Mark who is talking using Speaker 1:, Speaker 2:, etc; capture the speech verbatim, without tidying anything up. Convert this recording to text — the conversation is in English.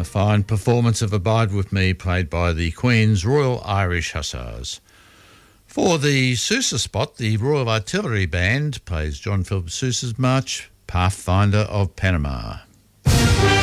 Speaker 1: fine performance of Abide With Me played by the Queen's Royal Irish Hussars. For the Sousa spot, the Royal Artillery Band plays John Philip Sousa's march, Pathfinder of Panama.